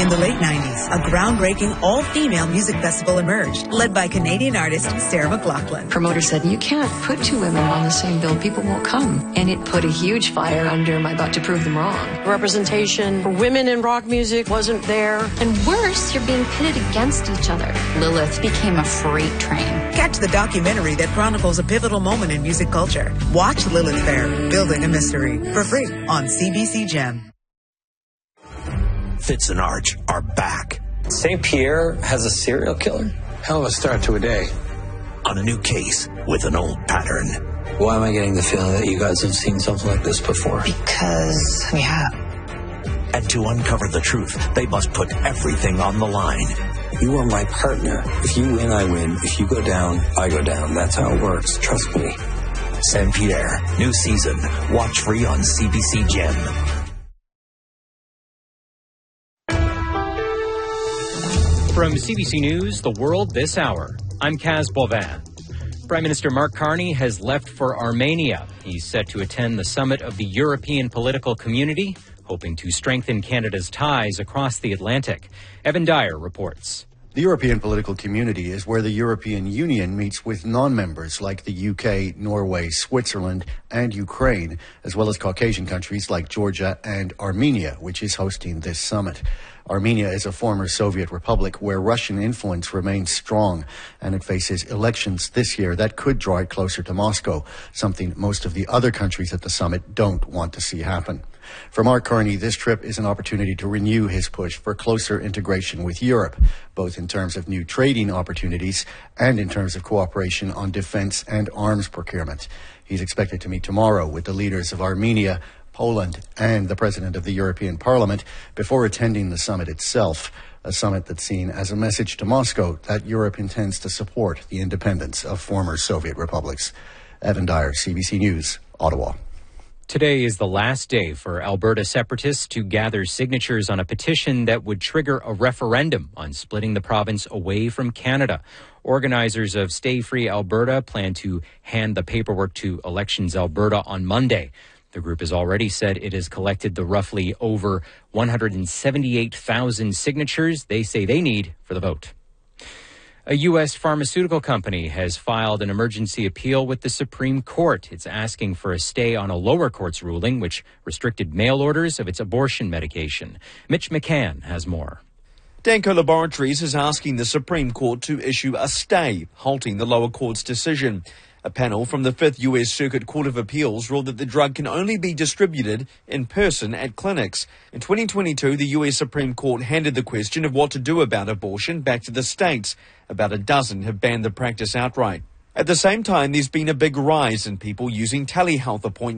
the late 90s, a groundbreaking all-female music festival emerged, led by Canadian artist Sarah McLachlan. Promoter said, you can't put two women on the same bill. People won't come. And it put a huge fire under my butt to prove them wrong. Representation for women in rock music wasn't there. And worse, you're being pitted against each other. Lilith became a freight train. Catch the documentary that chronicles a pivotal moment in music culture. Watch Lilith Fair, Building a Mystery, for free on CBC Gem. Fitz and Arch are back. St. Pierre has a serial killer? Hell of a start to a day. On a new case with an old pattern. Why am I getting the feeling that you guys have seen something like this before? Because we have. And to uncover the truth, they must put everything on the line. You are my partner. If you win, I win. If you go down, I go down. That's how it works. Trust me. St. Pierre, new season. Watch free on CBC Gem. From CBC News, The World This Hour, I'm Kaz Boivin. Prime Minister Mark Carney has left for Armenia. He's set to attend the summit of the European political community, hoping to strengthen Canada's ties across the Atlantic. Evan Dyer reports. The European political community is where the European Union meets with non-members like the UK, Norway, Switzerland, and Ukraine, as well as Caucasian countries like Georgia and Armenia, which is hosting this summit. Armenia is a former Soviet republic where Russian influence remains strong, and it faces elections this year that could draw it closer to Moscow, something most of the other countries at the summit don't want to see happen. For Mark Carney, this trip is an opportunity to renew his push for closer integration with Europe, both in terms of new trading opportunities and in terms of cooperation on defense and arms procurement. He's expected to meet tomorrow with the leaders of Armenia, Poland, and the President of the European Parliament before attending the summit itself, a summit that's seen as a message to Moscow that Europe intends to support the independence of former Soviet republics. Evan Dyer, CBC News, Ottawa. Today is the last day for Alberta separatists to gather signatures on a petition that would trigger a referendum on splitting the province away from Canada. Organizers of Stay Free Alberta plan to hand the paperwork to Elections Alberta on Monday. The group has already said it has collected the roughly over 178,000 signatures they say they need for the vote. A U.S. pharmaceutical company has filed an emergency appeal with the Supreme Court. It's asking for a stay on a lower court's ruling, which restricted mail orders of its abortion medication. Mitch McCann has more. Danco Laboratories is asking the Supreme Court to issue a stay, halting the lower court's decision. A panel from the 5th U.S. Circuit Court of Appeals ruled that the drug can only be distributed in person at clinics. In 2022, the U.S. Supreme Court handed the question of what to do about abortion back to the states. About a dozen have banned the practice outright. At the same time, there's been a big rise in people using telehealth appointments